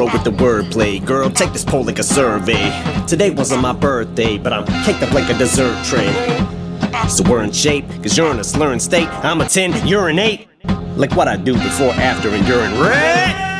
thorough with the wordplay. Girl, take this poll like a survey. Today wasn't my birthday, but I'm caked up like a dessert tray. So we're in shape, cause you're in a slurring state. I'm a 10, you're an 8. Like what I do before, after, and during.